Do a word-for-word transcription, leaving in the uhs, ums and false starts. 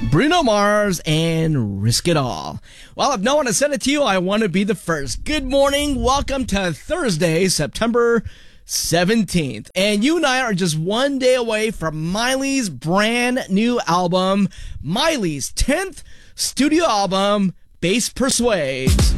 Bruno Mars and Risk It All. Well, if no one has sent it to you, I want to be the first. Good morning. Welcome to Thursday, September seventeenth. And you and I are just one day away from Miley's brand new album, Miley's tenth studio album, Bass Persuades.